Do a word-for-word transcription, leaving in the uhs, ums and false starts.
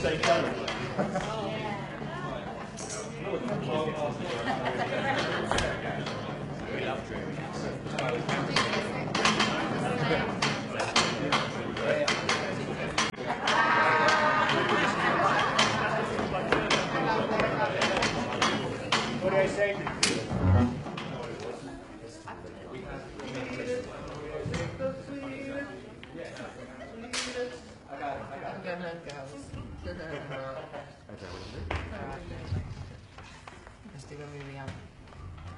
same colour. What do I say? I got it. I got it. I'm gonna go.